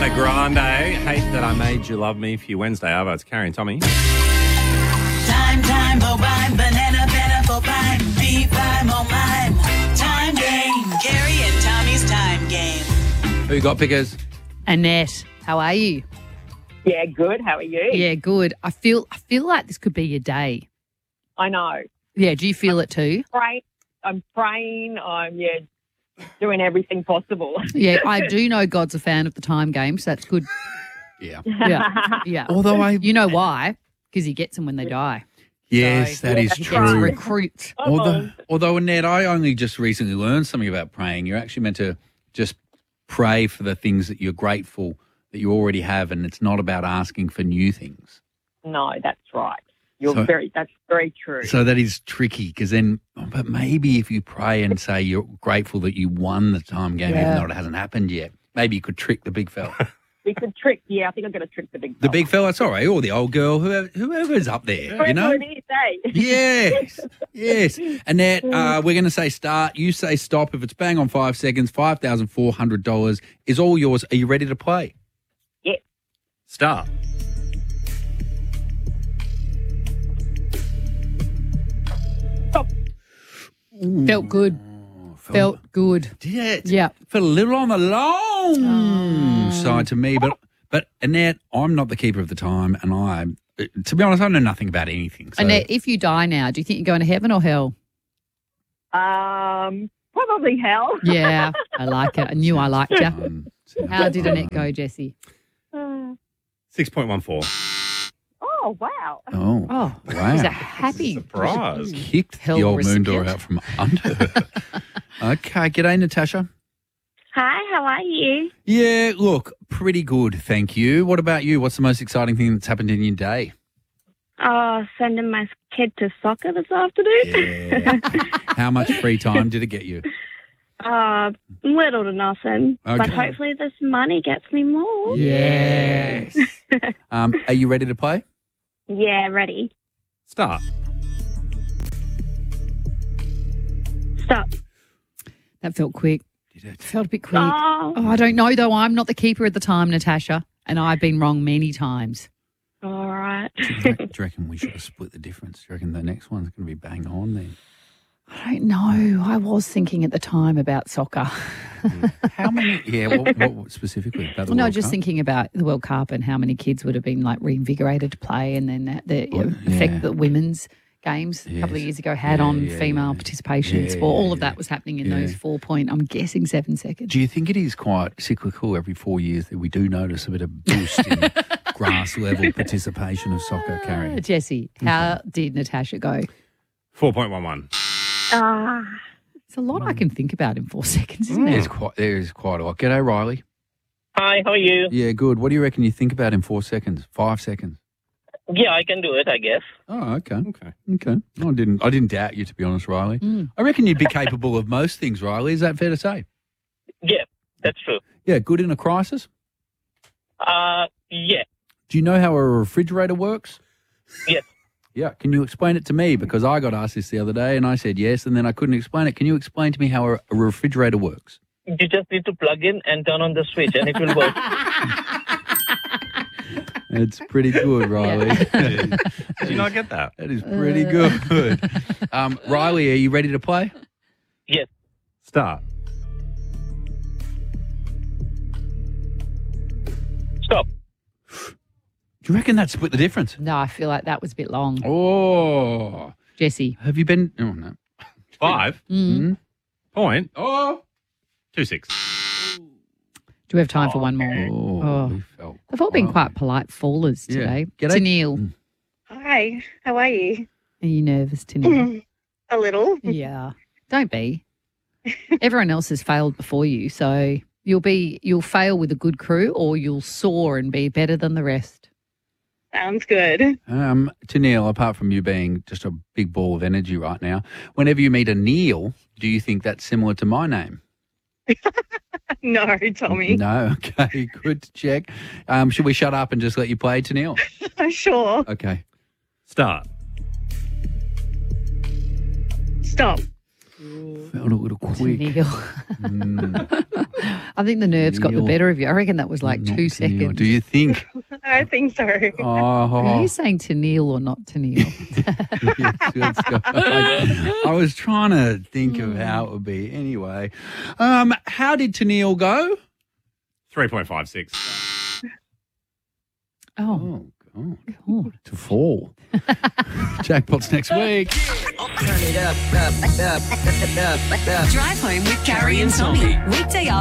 Ariana Grande. Hate that I made you love me for your Wednesday, Arvo. It's Carrie and Tommy. Time, oh mime, banana, for mime, B5, oh mime. Time game, Carrie and Tommy's time game. Who you got, Pickers? Annette, how are you? Yeah, good. How are you? Yeah, good. I feel like this could be your day. I know. Yeah, do you feel it too? I'm praying. I'm doing everything possible. Yeah, I do know God's a fan of the time game, so that's good. Yeah. Yeah. Although You know why? Because he gets them when they die. Yes, that is He gets true. recruits. Although, Annette, I only just recently learned something about praying. You're actually meant to just pray for the things that you're grateful that you already have, and it's not about asking for new things. No, that's right. That's very true. So that is tricky because then, but maybe if you pray and say you're grateful that you won the time game, even though it hasn't happened yet, maybe you could trick the big fella. We could trick, I think I'm going to trick the big fella. The big fella, it's all right, or the old girl, whoever's up there, you know? Whoever it is, eh? Yes. Annette, we're going to say start. You say stop. If it's bang on 5 seconds, $5,400 is all yours. Are you ready to play? Yeah. Start. Felt good. Felt good. Yeah. Felt a little on the long side to me, but Annette, I'm not the keeper of the time, and to be honest, I know nothing about anything. So. Annette, if you die now, do you think you're going to heaven or hell? Probably hell. Yeah, I like it. I knew I liked you. How did Annette go, Jessie? 6.14. Oh, wow. Oh, wow. He's a happy surprise. Kicked Hell the old moon door recipient. out from under her. Okay, g'day, Natasha. Hi, how are you? Yeah, look, pretty good, thank you. What about you? What's the most exciting thing that's happened in your day? Sending my kid to soccer this afternoon. Yeah. How much free time did it get you? Little to nothing. Okay. But hopefully this money gets me more. Yes. Are you ready to play? Yeah, ready. Start. Stop. That felt quick. Did it? Felt a bit quick. Oh, I don't know, though. I'm not the keeper at the time, Natasha, and I've been wrong many times. all right. Do you reckon we should have split the difference? Do you reckon the next one's going to be bang on then? I don't know. I was thinking at the time about soccer. How many? Yeah, what specifically? About the No, World just Cup? thinking about the World Cup and how many kids would have been like reinvigorated to play, and then the effect that women's games a couple of years ago had on female participation in sport. All of that was happening in those 7 seconds. Do you think it is quite cyclical every 4 years that we do notice a bit of boost in grass level participation of soccer, Carrie? Jessie, how did Natasha go? 4.11. It's a lot I can think about in 4 seconds, isn't There it? is quite a lot. G'day, Riley. Hi, how are you? Yeah, good. What do you reckon you think about in 4 seconds? 5 seconds? Yeah, I can do it, I guess. Oh, okay. I didn't doubt you, to be honest, Riley. I reckon you'd be capable of most things, Riley. Is that fair to say? Yeah, that's true. Yeah, good in a crisis. Yeah, Do you know how a refrigerator works? yes. Yeah. Can you explain it to me? Because I got asked this the other day and I said yes, and then I couldn't explain it. Can you explain to me how a refrigerator works? You just need to plug in and turn on the switch and it will work. It's pretty good, Riley. Did you not get that? That is pretty good. Riley, are you ready to play? Yes. Start. Stop. Do you reckon that split the difference? No, I feel like that was a bit long. Oh. Jessie. Have you been? Oh, no. 5. Point. Oh. 26. Do we have time for one more? Oh. We felt They've all been horrible. quite polite fallers today. G'day. Tanil, Hi, how are you? are you nervous, Tanil? A little. Yeah. Don't be. Everyone else has failed before you, so you'll fail with a good crew or you'll soar and be better than the rest. Sounds good. Tanil, apart from you being just a big ball of energy right now, whenever you meet a Neil, do you think that's similar to my name? No, Tommy. No, okay, good to check. Should we shut up and just let you play, Tanil? Sure. Okay. Start. Stop. Felt a little quick. Neil. I think the nerves got the better of you. I reckon that was like Not 2 to Neil. seconds. Do you think? I think so. Oh, Are you saying to Neil or not to Neil? yes, let's go. I was trying to think of how it would be. Anyway, how did Tennille go? 3.56. Oh, God. God. To fall. Jackpot's next week. Drive home with Carrie and Tommy. Weekday afternoon.